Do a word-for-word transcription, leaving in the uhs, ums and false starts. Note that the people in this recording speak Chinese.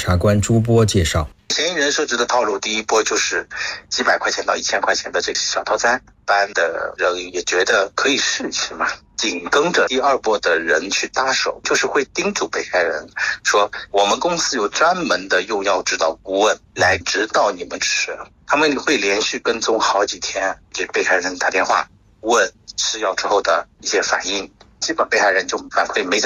察官朱波介绍， 嫌疑人设置的套路，第一波就是几百块钱到一千块钱的这个小套餐，一般的人也觉得可以试一试嘛。紧跟着第二波的人去搭手，就是会叮嘱被害人说，我们公司有专门的用药指导顾问来指导你们吃，他们会连续跟踪好几天，给被害人打电话问吃药之后的一些反应，基本被害人就反馈没